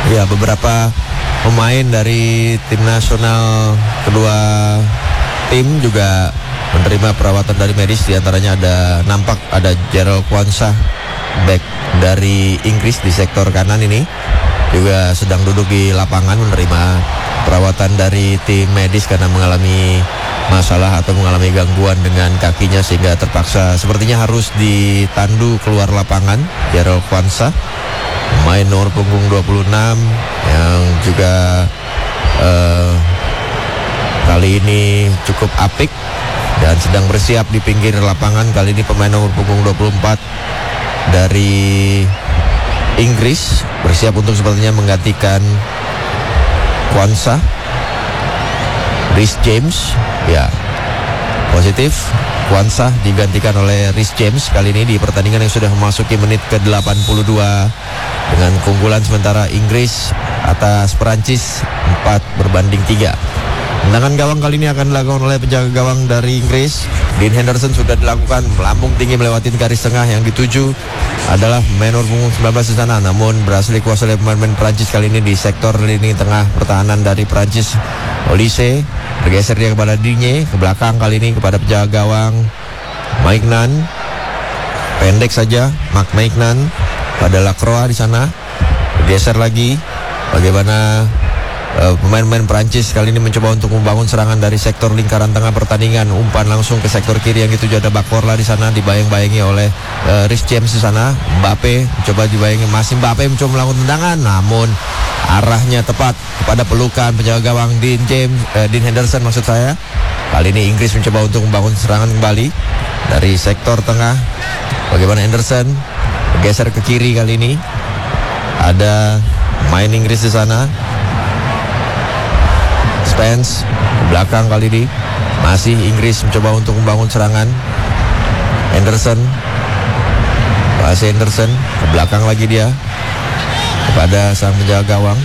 Ya, beberapa pemain dari tim nasional kedua tim juga menerima perawatan dari medis. Di antaranya nampak ada Gerald Kwanzaa, back dari Inggris di sektor kanan ini, juga sedang duduk di lapangan menerima perawatan dari tim medis karena mengalami masalah atau mengalami gangguan dengan kakinya sehingga terpaksa sepertinya harus ditandu keluar lapangan. Gerald Kwanzaa, pemain nomor punggung 26 yang juga kali ini cukup apik dan sedang bersiap di pinggir lapangan. Kali ini pemain nomor punggung 24 dari Inggris bersiap untuk sepertinya menggantikan Kwanzaa. Reece James, ya, positif. Kwanzaa digantikan oleh Reece James kali ini di pertandingan yang sudah memasuki menit ke-82 dengan keunggulan sementara Inggris atas Perancis 4-3. Tendangan gawang kali ini akan dilakukan oleh penjaga gawang dari Inggris. Dean Henderson sudah dilakukan melambung tinggi melewati garis tengah. Yang dituju adalah pemain nomor punggung 19 di sana, namun berhasil dikuasai oleh pemain Prancis kali ini di sektor lini tengah pertahanan dari Prancis. Olise bergeser dia kepada Digne, ke belakang kali ini kepada penjaga gawang Maignan. Pendek saja Marc Maignan pada Lacroix di sana. Bergeser lagi. Bagaimana pemain-pemain Prancis kali ini mencoba untuk membangun serangan dari sektor lingkaran tengah pertandingan. Umpan langsung ke sektor kiri, yang dituju ada Bakorla di sana, dibayang-bayangi oleh Reece James di sana. Mbappe mencoba dibayangi, masih Mbappe mencoba melakukan tendangan, namun arahnya tepat kepada pelukan penjaga gawang Dean Henderson maksud saya. Kali ini Inggris mencoba untuk membangun serangan kembali dari sektor tengah. Bagaimana Henderson bergeser ke kiri, kali ini ada main Inggris di sana. Spence ke belakang kali ini masih Inggris mencoba untuk membangun serangan. Henderson ke belakang lagi dia kepada sang penjaga gawang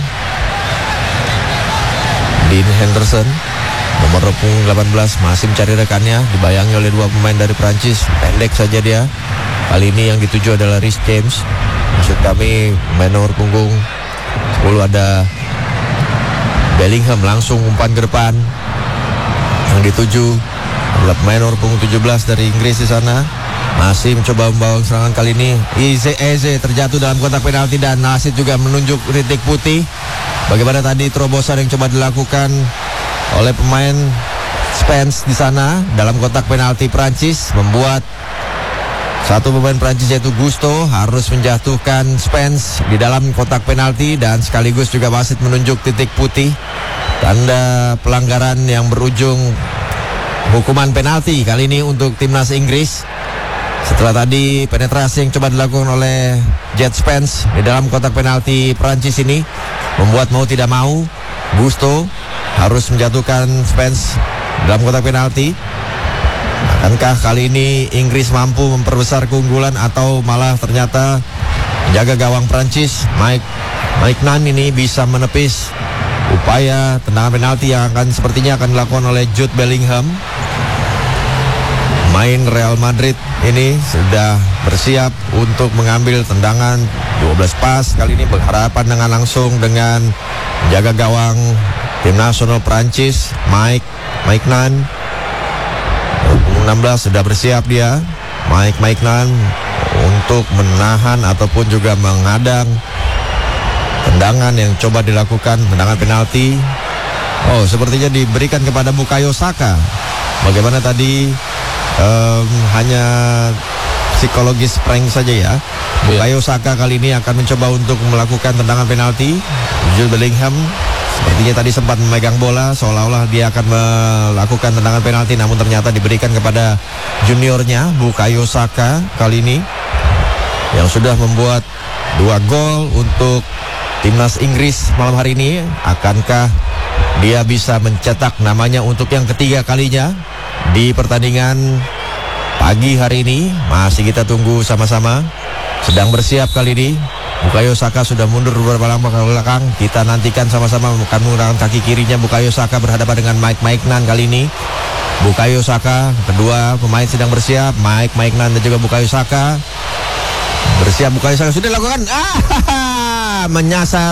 Dean Henderson nomor punggung 18 masih mencari rekannya, dibayangi oleh dua pemain dari Prancis. Pendek saja dia. Kali ini yang dituju adalah Reece James, maksud kami pemain nomor punggung 10 ada Bellingham. Langsung umpan ke depan, yang dituju adalah pemain nomor punggung 17 dari Inggris di sana. Masih mencoba membawa serangan kali ini. Eze terjatuh dalam kotak penalti dan wasit juga menunjuk titik putih. Bagaimana tadi terobosan yang coba dilakukan oleh pemain Spence di sana dalam kotak penalti Prancis membuat satu pemain Prancis yaitu Gusto harus menjatuhkan Spence di dalam kotak penalti, dan sekaligus juga wasit menunjuk titik putih, tanda pelanggaran yang berujung hukuman penalti kali ini untuk timnas Inggris. Setelah tadi penetrasi yang coba dilakukan oleh Jet Spence di dalam kotak penalti Prancis ini membuat mau tidak mau Gusto harus menjatuhkan Spence dalam kotak penalti. Akankah kali ini Inggris mampu memperbesar keunggulan atau malah ternyata penjaga gawang Prancis Maignan ini bisa menepis upaya tendangan penalti yang sepertinya akan dilakukan oleh Jude Bellingham. Main Real Madrid ini sudah bersiap untuk mengambil tendangan 12 pas. Kali ini berhadapan dengan langsung dengan penjaga gawang tim nasional Prancis Maignan. 16 sudah bersiap dia Maignan untuk menahan ataupun juga menghadang tendangan yang coba dilakukan, tendangan penalti. Oh, sepertinya diberikan kepada Bukayo Saka. Bagaimana tadi hanya psikologis prank saja ya. Bukayo Saka kali ini akan mencoba untuk melakukan tendangan penalti. Jude Bellingham sepertinya tadi sempat memegang bola seolah-olah dia akan melakukan tendangan penalti, namun ternyata diberikan kepada juniornya Bukayo Saka kali ini yang sudah membuat 2 gol untuk timnas Inggris malam hari ini. Akankah dia bisa mencetak namanya untuk yang ketiga kalinya di pertandingan pagi hari ini? Masih kita tunggu sama-sama. Sedang bersiap kali ini Bukayo Saka sudah mundur beberapa langkah ke belakang. Kita nantikan sama-sama akan menggunakan kaki kirinya Bukayo Saka berhadapan dengan Maignan kali ini. Bukayo Saka, kedua pemain sedang bersiap. Maignan dan juga Bukayo Saka bersiap. Bukayo Saka sudah dilakukan. Menyasar